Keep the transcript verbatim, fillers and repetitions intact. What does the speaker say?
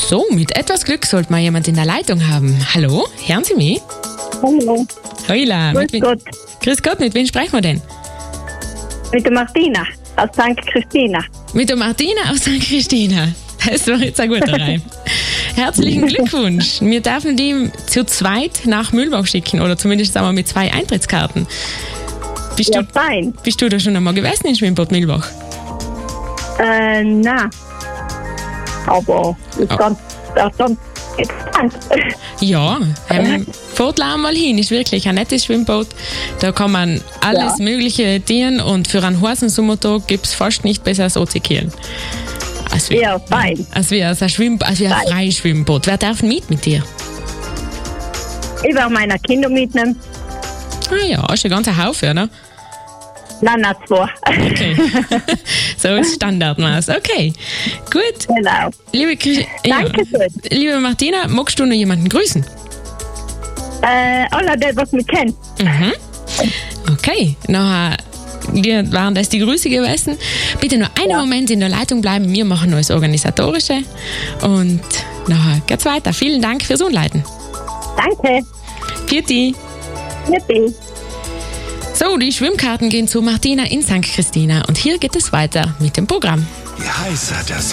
So, mit etwas Glück sollte man jemand in der Leitung haben. Hallo, hören Sie mich? Hallo. Hola. Grüß mit Gott. Grüß Gott, mit wem sprechen wir denn? Mit der Martina aus Sankt Christina. Mit der Martina aus Sankt Christina. Das war jetzt ein guter Reim. Herzlichen Glückwunsch. Wir dürfen die zu zweit nach Mühlbach schicken oder zumindest sagen wir mit zwei Eintrittskarten. Bist, Ja, du, fein. bist du da schon einmal gewesen in Schwimmbad Mühlbach? Äh, nein. Aber ist Oh. ganz, ja, ganz interessant. Ja, ähm, fahrt da mal hin, ist wirklich ein nettes Schwimmbad. Da kann man alles Ja. Mögliche dienen und für einen heißen Sommertag gibt es fast nicht besser als O C Kiel. Als wie, Ja, fein. als wie als ein, Schwimm, als wie ein Fein. Freischwimmbad. Wer darf mit mit dir? Ich werde meine Kinder mitnehmen. Ah ja, ist ein ganzer Haufen, oder? Nein, nein, zwei. Okay. So ist Standardmaß. Okay, gut. Genau. Liebe, Chris- ja. Dankeschön. Liebe Martina, magst du noch jemanden grüßen? Äh, alle, die was mich kennen. Mhm. Okay, nachher wir waren das die Grüße gewesen. Bitte nur einen Ja. Moment in der Leitung bleiben. Wir machen noch das Organisatorische. Und nachher geht's weiter. Vielen Dank fürs Umleiten. Danke. Vierte. Bitte. So, die Schwimmkarten gehen zu Martina in Sankt Christina. Und hier geht es weiter mit dem Programm. Je heißer der